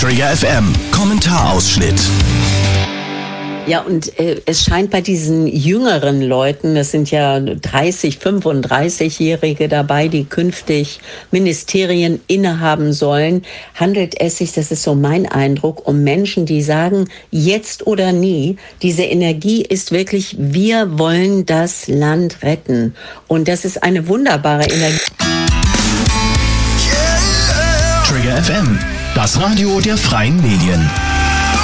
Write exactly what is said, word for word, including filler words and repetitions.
Trigger F M, Kommentarausschnitt. Ja, und äh, es scheint bei diesen jüngeren Leuten, das sind ja dreißig, fünfunddreißig-Jährige dabei, die künftig Ministerien innehaben sollen, handelt es sich, das ist so mein Eindruck, um Menschen, die sagen, jetzt oder nie, diese Energie ist wirklich, wir wollen das Land retten. Und das ist eine wunderbare Energie. Trigger F M, das Radio der freien Medien.